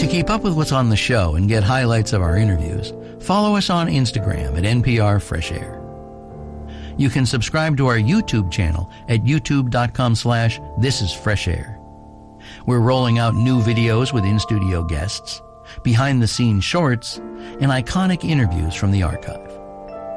To keep up with what's on the show and get highlights of our interviews, follow us on Instagram at NPR Fresh Air. You can subscribe to our YouTube channel at youtube.com/thisisfreshair. We're rolling out new videos with in-studio guests, behind-the-scenes shorts, and iconic interviews from the archive.